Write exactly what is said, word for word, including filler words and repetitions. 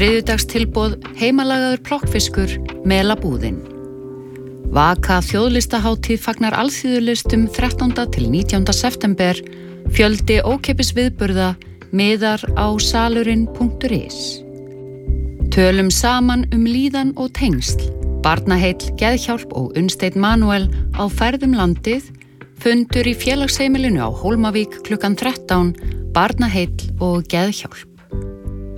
Þriðjudagstilboð heimalagaður plokkfiskur Melabúðin. Vaka þjóðlistahátíð fagnar alþýðulistum þrettánda til nítjánda september. Fjöldi ókeypis viðburða miðar á salurinn punktur is. Tölum saman um líðan og tengsl. Barnaheill, Geðhjálp og Unnsteinn Manuel á ferðum landið. Fundur í félagsheimilinu á Hólmavík klukkan þrettán. Barnaheill og Geðhjálp.